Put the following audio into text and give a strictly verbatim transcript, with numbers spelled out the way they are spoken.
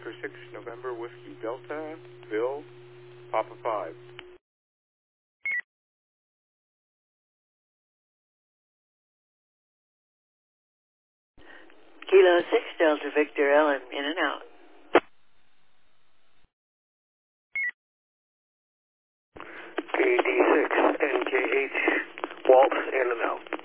Oscar six, November, Whiskey Delta, Bill, Papa five. Kilo six, Delta Victor, Ellen, in and out. K D six, N K H, Waltz, in and out.